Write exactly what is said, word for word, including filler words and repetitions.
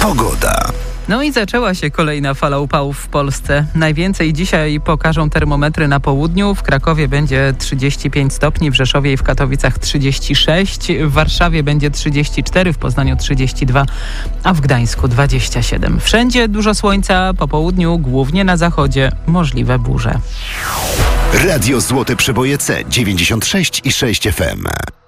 Pogoda. No i zaczęła się kolejna fala upałów w Polsce. Najwięcej dzisiaj pokażą termometry na południu. W Krakowie będzie trzydzieści pięć stopni, w Rzeszowie i w Katowicach trzydzieści sześć, w Warszawie będzie trzydzieści cztery, w Poznaniu trzydzieści dwa, a w Gdańsku dwadzieścia siedem. Wszędzie dużo słońca, po południu, głównie na zachodzie, możliwe burze. Radio Złote Przeboje C dziewięćdziesiąt sześć i sześć F M.